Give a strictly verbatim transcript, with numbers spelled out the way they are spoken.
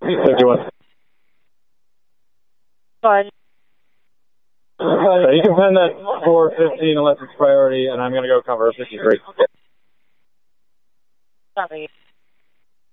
fifty-one. Fine. So you can send that four fifteen unless it's priority, and I'm going to go cover fifty-three. Copy.